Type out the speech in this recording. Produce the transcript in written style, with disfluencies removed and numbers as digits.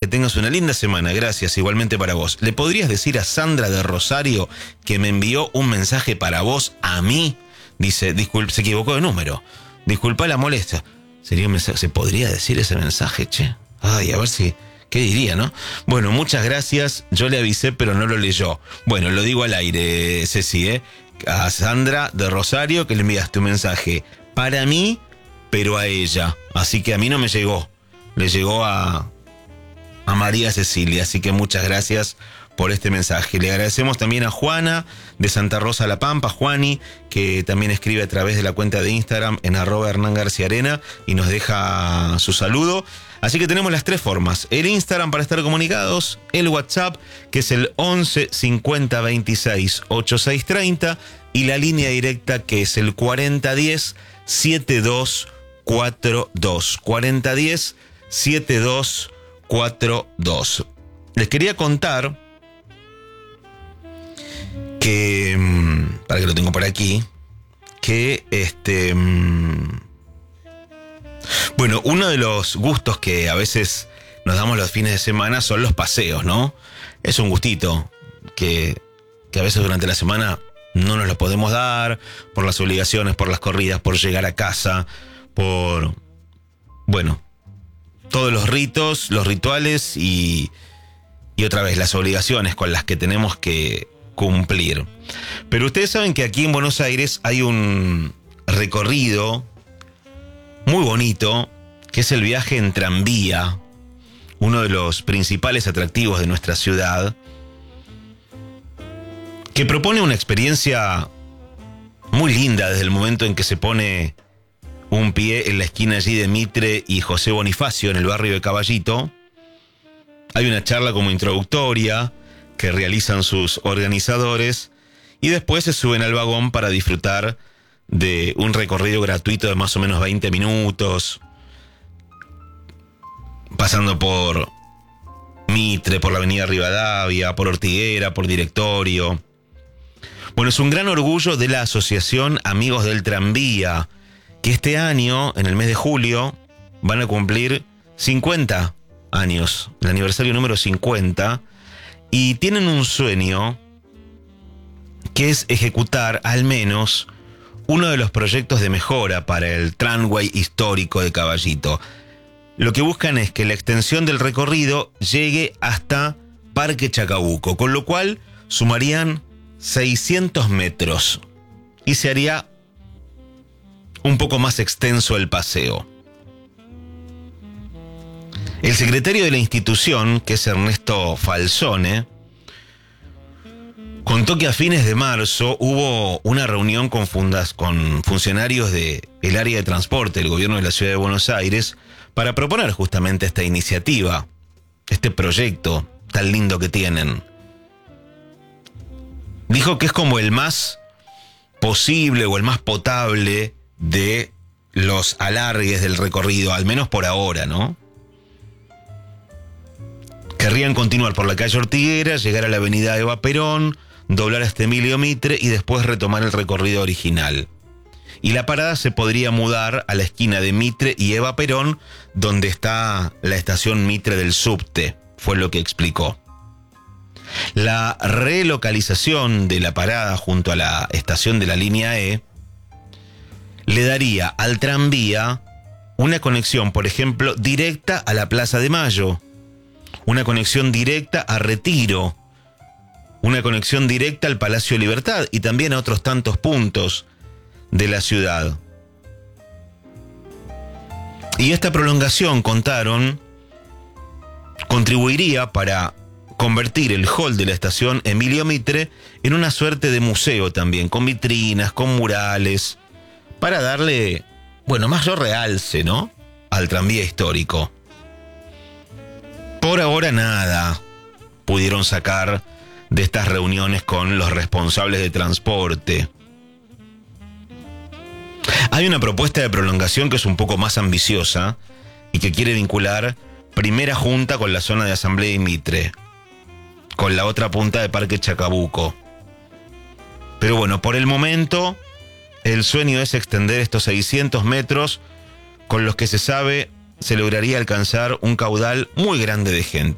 tengas una linda semana. Gracias, igualmente para vos. ¿Le podrías decir a Sandra de Rosario que me envió un mensaje para vos a mí? Dice, disculpe, se equivocó de número. Disculpa la molestia. ¿Sería un mensaje? ¿Se podría decir ese mensaje, che? Ay, a ver si... ¿Qué diría, no? Bueno, muchas gracias. Yo le avisé, pero no lo leyó. Bueno, lo digo al aire, Ceci, a Sandra de Rosario, que le enviaste un mensaje para mí, pero a ella. Así que a mí no me llegó. Le llegó a María Cecilia. Así que muchas gracias por este mensaje. Le agradecemos también a Juana de Santa Rosa La Pampa, Juani, que también escribe a través de la cuenta de Instagram en @HernánGarciaArena y nos deja su saludo. Así que tenemos las tres formas: el Instagram para estar comunicados, el WhatsApp, que es el 11 50 26 8630, y la línea directa, que es el 4010 7242. 4010 7242. Les quería contar que, para que lo tengo por aquí, que bueno, uno de los gustos que a veces nos damos los fines de semana son los paseos, ¿no? Es un gustito que a veces durante la semana no nos lo podemos dar por las obligaciones, por las corridas, por llegar a casa, por, bueno, todos los ritos, los rituales y otra vez las obligaciones con las que tenemos que cumplir. Pero ustedes saben que aquí en Buenos Aires hay un recorrido muy bonito, que es el viaje en tranvía, uno de los principales atractivos de nuestra ciudad, que propone una experiencia muy linda desde el momento en que se pone un pie en la esquina allí de Mitre y José Bonifacio, en el barrio de Caballito. Hay una charla como introductoria que realizan sus organizadores y después se suben al vagón para disfrutar de un recorrido gratuito de más o menos 20 minutos, pasando por Mitre, por la avenida Rivadavia, por Ortiguera, por Directorio. Bueno, es un gran orgullo de la Asociación Amigos del Tranvía, que este año, en el mes de julio, van a cumplir 50 años, el aniversario número 50, y tienen un sueño que es ejecutar al menos uno de los proyectos de mejora para el tramway histórico de Caballito. Lo que buscan es que la extensión del recorrido llegue hasta Parque Chacabuco, con lo cual sumarían 600 metros y se haría un poco más extenso el paseo. El secretario de la institución, que es Ernesto Falzone, contó que a fines de marzo hubo una reunión con funcionarios del área de transporte del gobierno de la ciudad de Buenos Aires para proponer justamente esta iniciativa, este proyecto tan lindo que tienen. Dijo que es como el más posible o el más potable de los alargues del recorrido, al menos por ahora, ¿no? Querrían continuar por la calle Ortiguera, llegar a la avenida Eva Perón, doblar hasta Emilio Mitre y después retomar el recorrido original. Y la parada se podría mudar a la esquina de Mitre y Eva Perón, donde está la estación Mitre del subte, fue lo que explicó. La relocalización de la parada junto a la estación de la línea E le daría al tranvía una conexión, por ejemplo, directa a la Plaza de Mayo, una conexión directa a Retiro, una conexión directa al Palacio de Libertad y también a otros tantos puntos de la ciudad. Y esta prolongación, contaron, contribuiría para convertir el hall de la estación Emilio Mitre en una suerte de museo también, con vitrinas, con murales, para darle, bueno, mayor realce, ¿no?, al tranvía histórico. Por ahora nada pudieron sacar de estas reuniones con los responsables de transporte. Hay una propuesta de prolongación que es un poco más ambiciosa y que quiere vincular primera junta con la zona de Asamblea y Mitre, con la otra punta de Parque Chacabuco. Pero bueno, por el momento, el sueño es extender estos 600 metros, con los que se sabe se lograría alcanzar un caudal muy grande de gente.